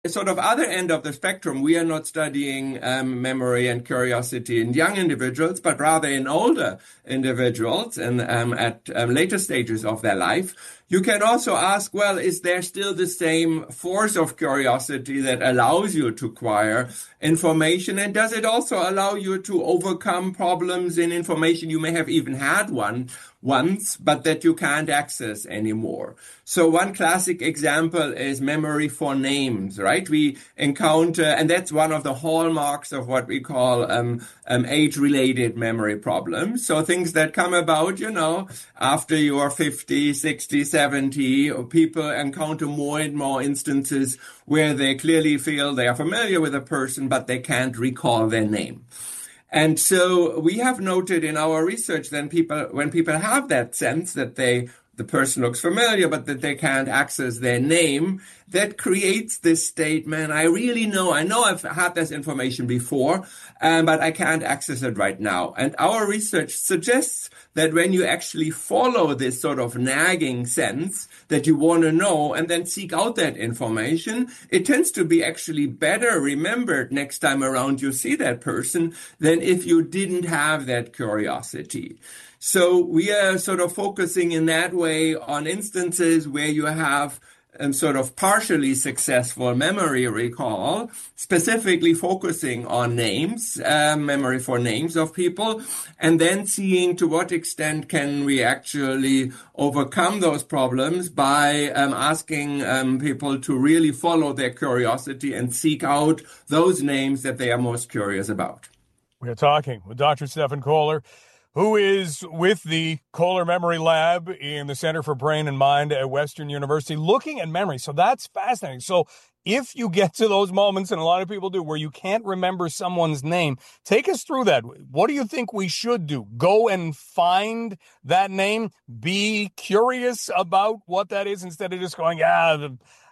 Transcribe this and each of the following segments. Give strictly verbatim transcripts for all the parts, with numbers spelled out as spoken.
sort of other end of the spectrum, we are not studying um, memory and curiosity in young individuals, but rather in older individuals and um, at um, later stages of their life. You can also ask, well, is there still the same force of curiosity that allows you to acquire information? And does it also allow you to overcome problems in information you may have even had one once, but that you can't access anymore? So one classic example is memory for names, right? We encounter, and that's one of the hallmarks of what we call um, um, age-related memory problems. So things that come about, you know, after you are fifty, sixty, seventy, people encounter more and more instances where they clearly feel they are familiar with a person, but they can't recall their name. And so we have noted in our research then people, when people have that sense that they, the person looks familiar, but that they can't access their name, that creates this statement, I really know, I know I've had this information before, um, but I can't access it right now. And our research suggests that when you actually follow this sort of nagging sense that you want to know and then seek out that information, it tends to be actually better remembered next time around you see that person than if you didn't have that curiosity. So we are sort of focusing in that way on instances where you have um, sort of partially successful memory recall, specifically focusing on names, uh, memory for names of people, and then seeing to what extent can we actually overcome those problems by um, asking um, people to really follow their curiosity and seek out those names that they are most curious about. We're talking with Doctor Stephan Kohler, who is with the Kohler Memory Lab in the Center for Brain and Mind at Western University, looking at memory. So that's fascinating. So if you get to those moments, and a lot of people do, where you can't remember someone's name, take us through that. What do you think we should do? Go and find that name? Be curious about what that is instead of just going, yeah,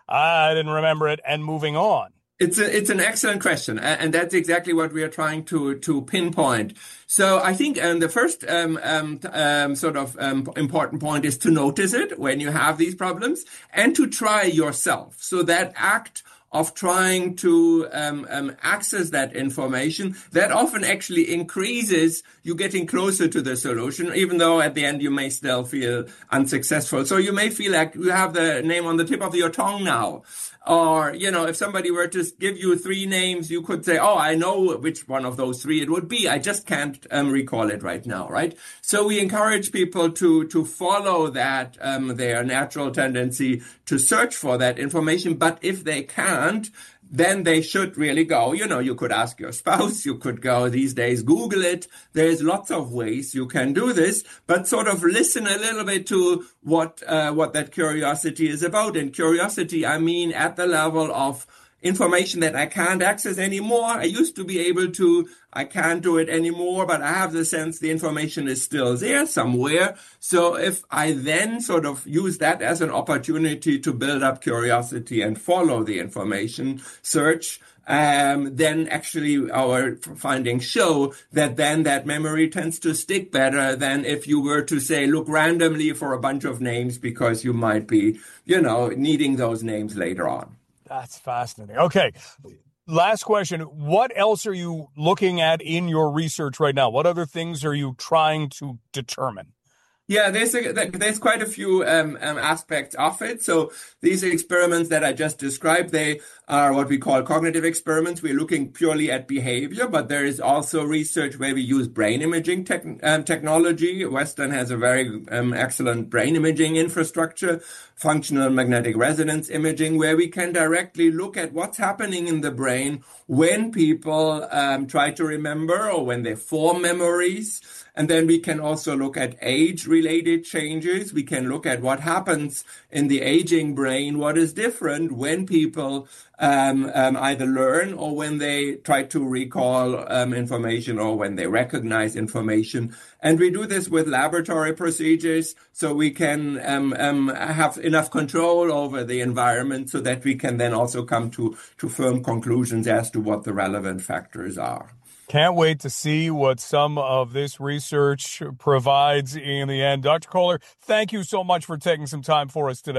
I didn't remember it, and moving on? It's a, it's an excellent question, and that's exactly what we are trying to to pinpoint. So I think um, the first um, um, um, sort of um, important point is to notice it when you have these problems and to try yourself. So that act of trying to um, um, access that information, that often actually increases you getting closer to the solution, even though at the end you may still feel unsuccessful. So you may feel like you have the name on the tip of your tongue now. Or, you know, if somebody were to give you three names, you could say, oh, I know which one of those three it would be. I just can't um, recall it right now, right? So we encourage people to to follow that, um, their natural tendency to search for that information. But if they can't, then they should really go. You know, you could ask your spouse, you could go these days, Google it. There's lots of ways you can do this, but sort of listen a little bit to what, uh, what that curiosity is about. And curiosity, I mean, at the level of information that I can't access anymore. I used to be able to, I can't do it anymore, but I have the sense the information is still there somewhere. So if I then sort of use that as an opportunity to build up curiosity and follow the information search, um, then actually our findings show that then that memory tends to stick better than if you were to say, look randomly for a bunch of names because you might be, you know, needing those names later on. That's fascinating. Okay. Last question. What else are you looking at in your research right now? What other things are you trying to determine? Yeah, there's a, there's quite a few um, um, aspects of it. So these experiments that I just described, they are what we call cognitive experiments. We're looking purely at behavior, but there is also research where we use brain imaging tech, um, technology. Western has a very um, excellent brain imaging infrastructure, functional magnetic resonance imaging, where we can directly look at what's happening in the brain when people um, try to remember or when they form memories. And then we can also look at age-related changes. We can look at what happens in the aging brain, what is different when people um, um, either learn or when they try to recall um, information or when they recognize information. And we do this with laboratory procedures so we can um, um, have enough control over the environment so that we can then also come to, to firm conclusions as to what the relevant factors are. Can't wait to see what some of this research provides in the end. Doctor Kohler, thank you so much for taking some time for us today.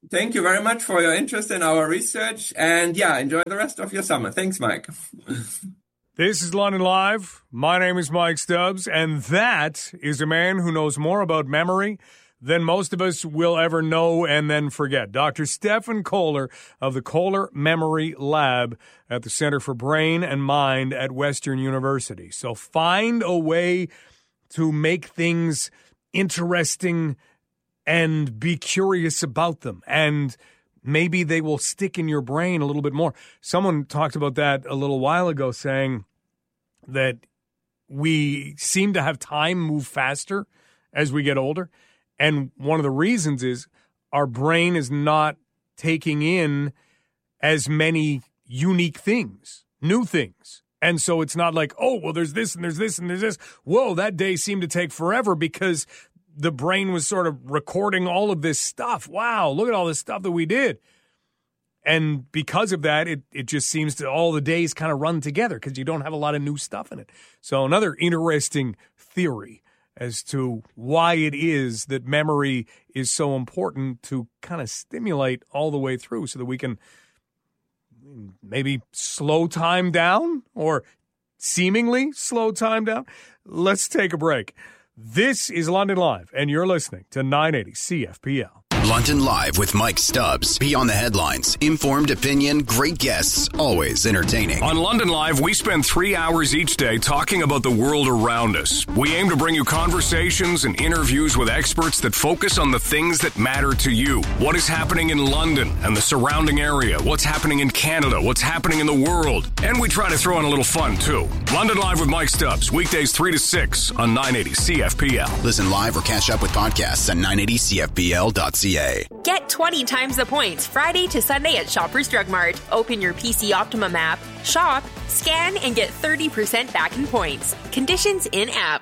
Thank you very much for your interest in our research. And yeah, enjoy the rest of your summer. Thanks, Mike. This is London Live. My name is Mike Stubbs, and that is a man who knows more about memory than most of us will ever know and then forget. Doctor Stephan Kohler of the Kohler Memory Lab at the Center for Brain and Mind at Western University. So find a way to make things interesting and be curious about them, and maybe they will stick in your brain a little bit more. Someone talked about that a little while ago, saying that we seem to have time move faster as we get older. And one of the reasons is our brain is not taking in as many unique things, new things. And so it's not like, oh, well, there's this and there's this and there's this. Whoa, that day seemed to take forever because the brain was sort of recording all of this stuff. Wow, look at all this stuff that we did. And because of that, it, it just seems to all the days kind of run together because you don't have a lot of new stuff in it. So another interesting theory as to why it is that memory is so important to kind of stimulate all the way through so that we can maybe slow time down or seemingly slow time down. Let's take a break. This is London Live, and you're listening to nine eighty C F P L. London Live with Mike Stubbs. Beyond the headlines. Informed opinion, great guests, always entertaining. On London Live, we spend three hours each day talking about the world around us. We aim to bring you conversations and interviews with experts that focus on the things that matter to you. What is happening in London and the surrounding area? What's happening in Canada? What's happening in the world? And we try to throw in a little fun, too. London Live with Mike Stubbs, weekdays three to six on nine eighty C F P L. Listen live or catch up with podcasts at nine eighty C F P L dot C A. Get twenty times the points Friday to Sunday at Shoppers Drug Mart. Open your P C Optimum app, shop, scan, and get thirty percent back in points. Conditions in-app.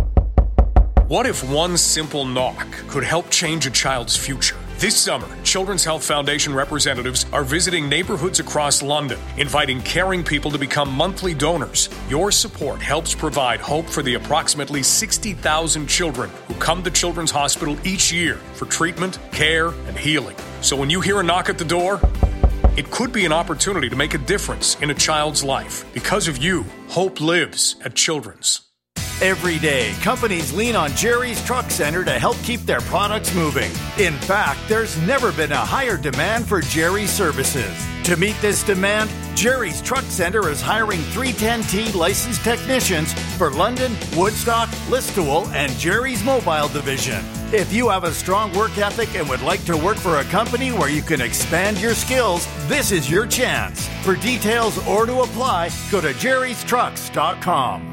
What if one simple knock could help change a child's future? This summer, Children's Health Foundation representatives are visiting neighborhoods across London, inviting caring people to become monthly donors. Your support helps provide hope for the approximately sixty thousand children who come to Children's Hospital each year for treatment, care, and healing. So when you hear a knock at the door, it could be an opportunity to make a difference in a child's life. Because of you, hope lives at Children's. Every day, companies lean on Jerry's Truck Center to help keep their products moving. In fact, there's never been a higher demand for Jerry's services. To meet this demand, Jerry's Truck Center is hiring three ten T licensed technicians for London, Woodstock, Listowel, and Jerry's Mobile Division. If you have a strong work ethic and would like to work for a company where you can expand your skills, this is your chance. For details or to apply, go to jerrys trucks dot com.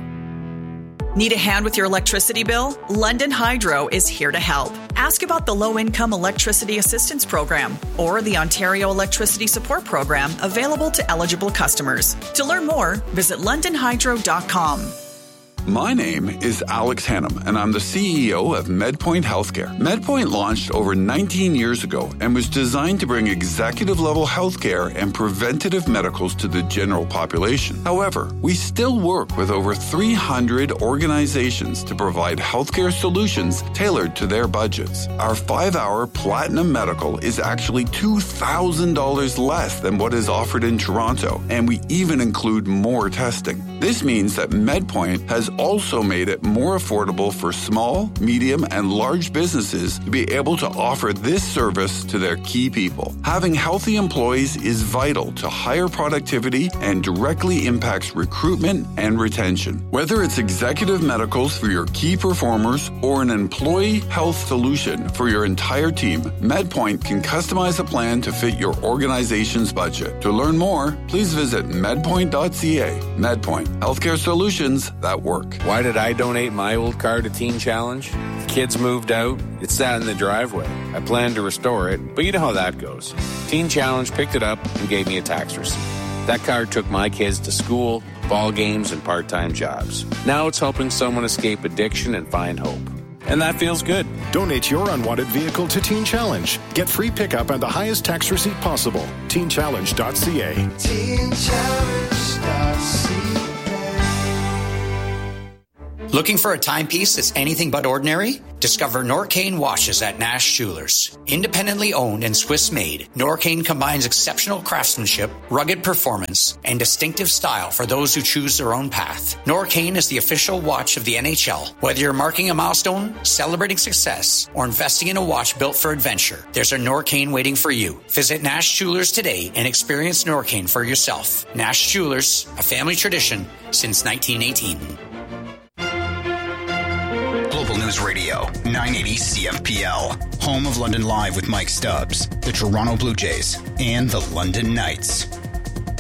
Need a hand with your electricity bill? London Hydro is here to help. Ask about the Low-Income Electricity Assistance Program or the Ontario Electricity Support Program available to eligible customers. To learn more, visit london hydro dot com. My name is Alex Hannum, and I'm the C E O of MedPoint Healthcare. MedPoint launched over nineteen years ago and was designed to bring executive-level healthcare and preventative medicals to the general population. However, we still work with over three hundred organizations to provide healthcare solutions tailored to their budgets. Our five-hour Platinum Medical is actually two thousand dollars less than what is offered in Toronto, and we even include more testing. This means that MedPoint has also made it more affordable for small, medium, and large businesses to be able to offer this service to their key people. Having healthy employees is vital to higher productivity and directly impacts recruitment and retention. Whether it's executive medicals for your key performers or an employee health solution for your entire team, MedPoint can customize a plan to fit your organization's budget. To learn more, please visit medpoint dot c a. MedPoint, healthcare solutions that work. Why did I donate my old car to Teen Challenge? The kids moved out. It sat in the driveway. I planned to restore it, but you know how that goes. Teen Challenge picked it up and gave me a tax receipt. That car took my kids to school, ball games, and part-time jobs. Now it's helping someone escape addiction and find hope. And that feels good. Donate your unwanted vehicle to Teen Challenge. Get free pickup and the highest tax receipt possible. teen challenge dot c a. teen challenge dot c a. Looking for a timepiece that's anything but ordinary? Discover Norcane watches at Nash Jewelers. Independently owned and Swiss-made, Norcane combines exceptional craftsmanship, rugged performance, and distinctive style for those who choose their own path. Norcane is the official watch of the N H L. Whether you're marking a milestone, celebrating success, or investing in a watch built for adventure, there's a Norcane waiting for you. Visit Nash Jewelers today and experience Norcane for yourself. Nash Jewelers, a family tradition since nineteen eighteen. Global News Radio, nine eighty C F P L. Home of London Live with Mike Stubbs, the Toronto Blue Jays, and the London Knights.